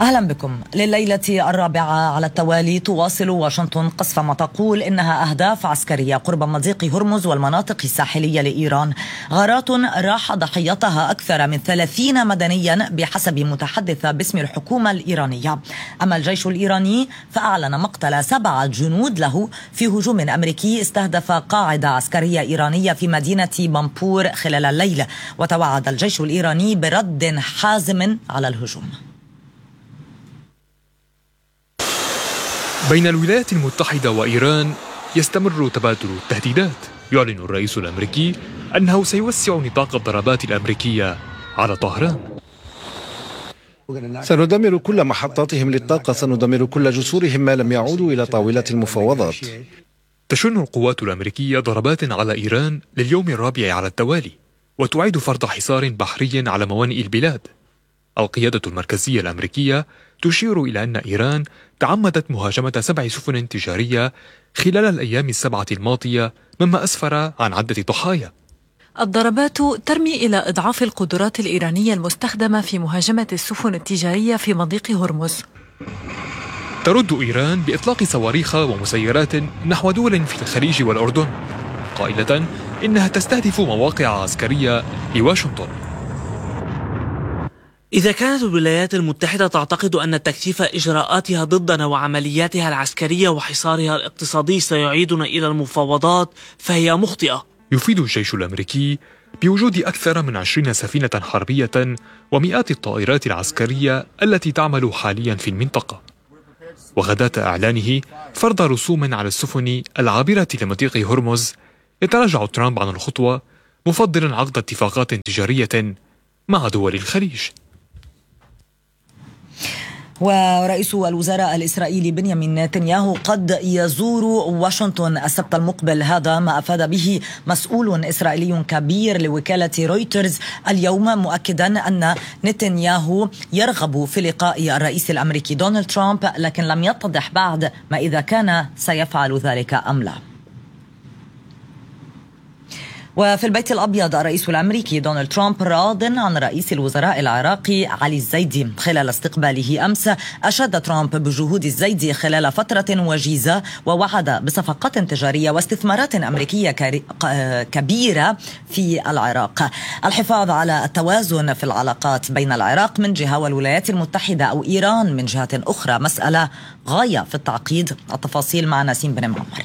أهلا بكم. لليلة الرابعة على التوالي تواصل واشنطن قصف ما تقول إنها أهداف عسكرية قرب مضيق هرمز والمناطق الساحلية لإيران، غارات راح ضحيتها أكثر من 30 مدنيا بحسب متحدثة باسم الحكومة الإيرانية. أما الجيش الإيراني فأعلن مقتل 7 جنود له في هجوم أمريكي استهدف قاعدة عسكرية إيرانية في مدينة بامبور خلال الليل، وتوعد الجيش الإيراني برد حازم على الهجوم. بين الولايات المتحدة وإيران يستمر تبادل التهديدات. يعلن الرئيس الأمريكي أنه سيوسع نطاق الضربات الأمريكية على طهران. سندمر كل محطاتهم للطاقة، سندمر كل جسورهم ما لم يعودوا إلى طاولة المفاوضات. تشن القوات الأمريكية ضربات على إيران لليوم الرابع على التوالي، وتعيد فرض حصار بحري على موانئ البلاد. القيادة المركزية الأمريكية تشير إلى أن إيران تعمدت مهاجمة 7 سفن تجارية خلال الأيام 7 الماضية، مما أسفر عن عدة ضحايا. الضربات ترمي إلى إضعاف القدرات الإيرانية المستخدمة في مهاجمة السفن التجارية في مضيق هرمز. ترد إيران بإطلاق صواريخ ومسيرات نحو دول في الخليج والأردن، قائلة إنها تستهدف مواقع عسكرية لواشنطن. إذا كانت الولايات المتحدة تعتقد أن تكثيف إجراءاتها ضدنا وعملياتها العسكرية وحصارها الاقتصادي سيعيدنا إلى المفاوضات فهي مخطئة. يفيد الجيش الأمريكي بوجود أكثر من 20 سفينة حربية ومئات الطائرات العسكرية التي تعمل حاليا في المنطقة. وغداة إعلانه فرض رسوم على السفن العابرة لمضيق هرمز، يتراجع ترامب عن الخطوة مفضلا عقد اتفاقات تجارية مع دول الخليج. ورئيس الوزراء الإسرائيلي بنيامين نتنياهو قد يزور واشنطن السبت المقبل، هذا ما أفاد به مسؤول إسرائيلي كبير لوكالة رويترز اليوم، مؤكدا أن نتنياهو يرغب في لقاء الرئيس الأمريكي دونالد ترامب، لكن لم يتضح بعد ما إذا كان سيفعل ذلك أم لا. وفي البيت الأبيض الرئيس الأمريكي دونالد ترامب راض عن رئيس الوزراء العراقي علي الزيدي. خلال استقباله أمس أشاد ترامب بجهود الزيدي خلال فترة وجيزة، ووعد بصفقات تجارية واستثمارات أمريكية كبيرة في العراق. الحفاظ على التوازن في العلاقات بين العراق من جهة والولايات المتحدة أو إيران من جهة أخرى مسألة غاية في التعقيد. التفاصيل مع نسيم بن معمر.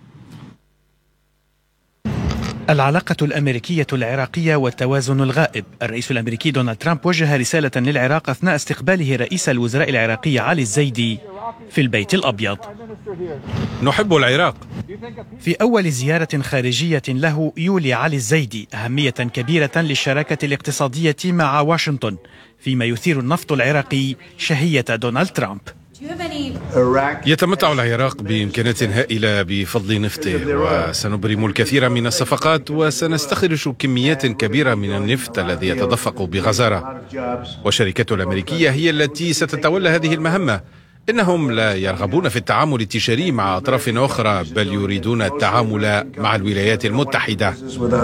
العلاقة الأمريكية العراقية والتوازن الغائب. الرئيس الأمريكي دونالد ترامب وجه رسالة للعراق أثناء استقباله رئيس الوزراء العراقي علي الزيدي في البيت الأبيض. نحب العراق. في أول زيارة خارجية له يولي علي الزيدي أهمية كبيرة للشراكة الاقتصادية مع واشنطن، فيما يثير النفط العراقي شهية دونالد ترامب. يتمتع العراق بإمكانات هائلة بفضل نفطه، وسنبرم الكثير من الصفقات وسنستخرج كميات كبيرة من النفط الذي يتدفق بغزارة، والشركات الأمريكية هي التي ستتولى هذه المهمة. إنهم لا يرغبون في التعامل التجاري مع أطراف أخرى، بل يريدون التعامل مع الولايات المتحدة.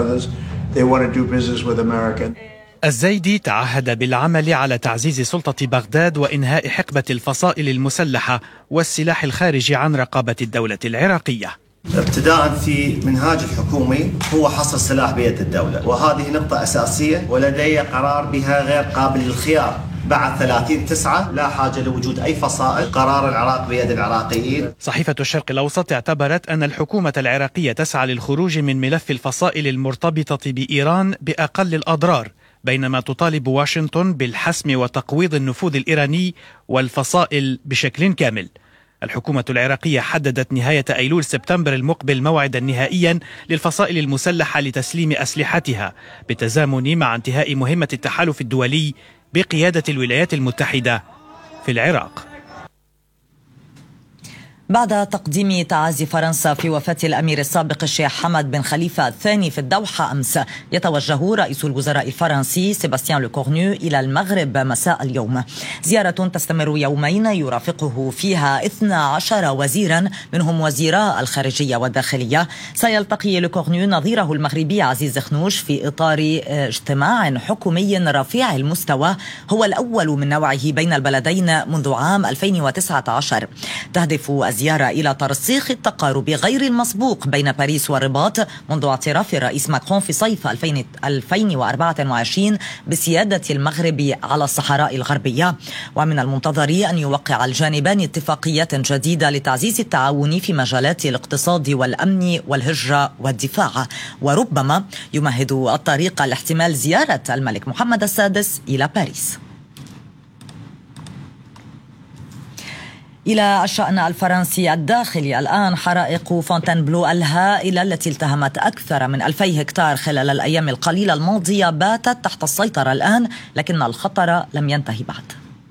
الزيدي تعهد بالعمل على تعزيز سلطة بغداد وإنهاء حقبة الفصائل المسلحة والسلاح الخارج عن رقابة الدولة العراقية. ابتداء في منهاج الحكومي هو حصر السلاح بيد الدولة، وهذه نقطة أساسية ولدي قرار بها غير قابل للخيار. بعد 30/9 لا حاجة لوجود أي فصائل، قرار العراق بيد العراقيين. صحيفة الشرق الأوسط اعتبرت أن الحكومة العراقية تسعى للخروج من ملف الفصائل المرتبطة بإيران بأقل الأضرار، بينما تطالب واشنطن بالحسم وتقويض النفوذ الإيراني والفصائل بشكل كامل. الحكومة العراقية حددت نهاية أيلول سبتمبر المقبل موعدا نهائيا للفصائل المسلحة لتسليم أسلحتها، بالتزامن مع انتهاء مهمة التحالف الدولي بقيادة الولايات المتحدة في العراق. بعد تقديم تعازي فرنسا في وفاة الأمير السابق الشيخ حمد بن خليفة الثاني في الدوحة أمس، يتوجه رئيس الوزراء الفرنسي سيباستيان لوكورنيو إلى المغرب مساء اليوم، زيارة تستمر يومين يرافقه فيها 12 وزيرا منهم وزيراء الخارجية والداخلية. سيلتقي لوكورنيو نظيره المغربي عزيز خنوش في إطار اجتماع حكومي رفيع المستوى هو الأول من نوعه بين البلدين منذ عام 2019. تهدف الزيارة إلى ترسيخ التقارب غير المسبوق بين باريس والرباط منذ اعتراف الرئيس ماكرون في صيف 2024 بسيادة المغرب على الصحراء الغربية. ومن المنتظر أن يوقع الجانبان اتفاقيات جديدة لتعزيز التعاون في مجالات الاقتصاد والأمن والهجرة والدفاع، وربما يمهد الطريق لاحتمال زيارة الملك محمد السادس إلى باريس. إلى الشأن الفرنسي الداخلي الآن، حرائق فونتينبلو الهائلة التي التهمت أكثر من 2000 هكتار خلال الأيام القليلة الماضية باتت تحت السيطرة الآن، لكن الخطر لم ينتهي بعد.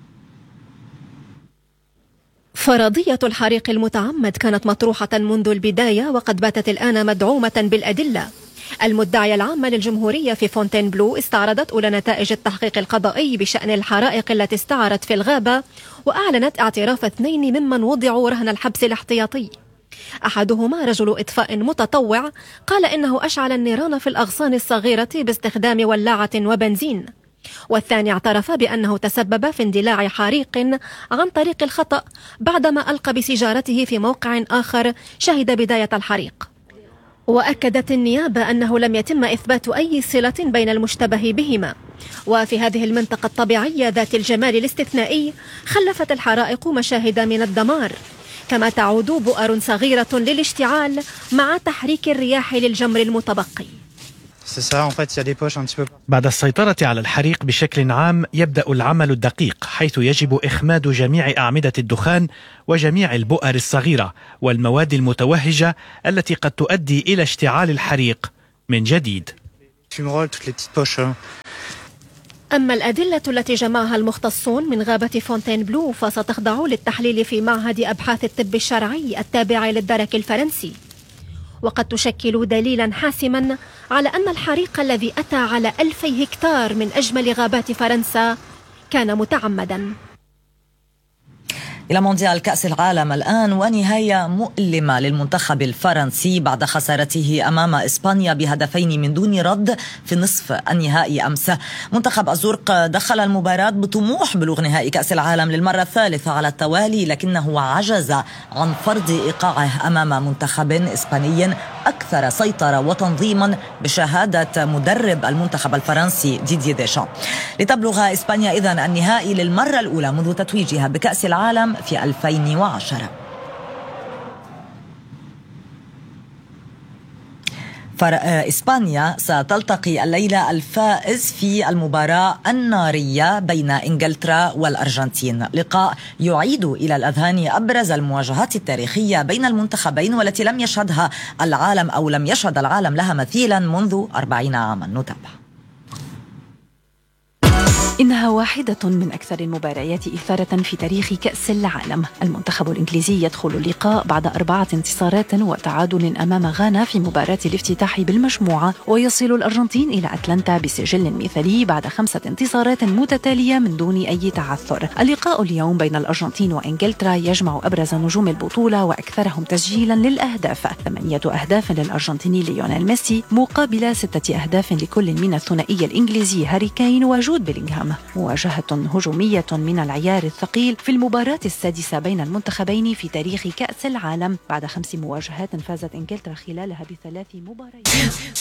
فرضية الحريق المتعمد كانت مطروحة منذ البداية، وقد باتت الآن مدعومة بالأدلة. المدعية العامة للجمهورية في فونتينبلو استعرضت أولى نتائج التحقيق القضائي بشأن الحرائق التي استعرت في الغابة، وأعلنت اعتراف 2 ممن وضعوا رهن الحبس الاحتياطي. أحدهما رجل إطفاء متطوع قال إنه أشعل النيران في الأغصان الصغيرة باستخدام ولاعة وبنزين، والثاني اعترف بأنه تسبب في اندلاع حريق عن طريق الخطأ بعدما ألقى بسيجارته في موقع آخر شهد بداية الحريق. وأكدت النيابة أنه لم يتم إثبات أي صلة بين المشتبه بهما. وفي هذه المنطقة الطبيعية ذات الجمال الاستثنائي خلفت الحرائق مشاهد من الدمار، كما تعود بؤر صغيرة للاشتعال مع تحريك الرياح للجمر المتبقي. بعد السيطرة على الحريق بشكل عام يبدأ العمل الدقيق، حيث يجب إخماد جميع أعمدة الدخان وجميع البؤر الصغيرة والمواد المتوهجة التي قد تؤدي إلى اشتعال الحريق من جديد. أما الأدلة التي جمعها المختصون من غابة فونتينبلو فستخضع للتحليل في معهد أبحاث الطب الشرعي التابع للدرك الفرنسي، وقد تشكل دليلا حاسما على أن الحريق الذي أتى على 2000 هكتار من أجمل غابات فرنسا كان متعمدا. إلى مونديال كأس العالم الآن، ونهاية مؤلمة للمنتخب الفرنسي بعد خسارته أمام إسبانيا بهدفين من دون رد في نصف النهائي أمس. منتخب الزرق دخل المباراة بطموح بلوغ نهائي كأس العالم للمرة الثالثة على التوالي، لكنه عجز عن فرض إيقاعه أمام منتخب إسباني أكثر سيطرة وتنظيما بشهادة مدرب المنتخب الفرنسي ديدييه ديشان. لتبلغ إسبانيا إذن النهائي للمرة الأولى منذ تتويجها بكأس العالم في 2010. إسبانيا ستلتقي الليلة الفائز في المباراة النارية بين إنجلترا والأرجنتين، لقاء يعيد إلى الأذهان أبرز المواجهات التاريخية بين المنتخبين والتي لم يشهدها العالم أو لم يشهد العالم لها مثيلا منذ 40 عاما. نتابع. إنها واحدة من أكثر المباريات إثارة في تاريخ كأس العالم. المنتخب الإنجليزي يدخل اللقاء بعد 4 انتصارات وتعادل أمام غانا في مباراة الافتتاح بالمجموعة، ويصل الأرجنتين إلى أتلانتا بسجل مثالي بعد 5 انتصارات متتالية من دون أي تعثر. اللقاء اليوم بين الأرجنتين وإنجلترا يجمع أبرز نجوم البطولة وأكثرهم تسجيلا للأهداف، 8 أهداف للأرجنتيني ليونيل ميسي مقابل 6 أهداف لكل من الثنائي الإنجليزي هاري كين وجود بيلينغهام. مواجهة هجومية من العيار الثقيل في المباراة السادسة بين المنتخبين في تاريخ كأس العالم بعد 5 مواجهات فازت إنجلترا خلالها ب3 مباريات.